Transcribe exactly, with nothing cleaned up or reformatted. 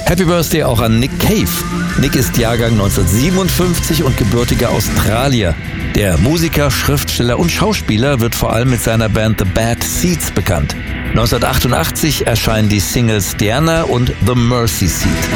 Happy Birthday auch an Nick Cave. Nick ist Jahrgang neunzehnhundertsiebenundfünfzig und gebürtiger Australier. Der Musiker, Schriftsteller und Schauspieler wird vor allem mit seiner Band The Bad Seeds bekannt. neunzehnhundertachtundachtzig erscheinen die Singles Diana und The Mercy Seat.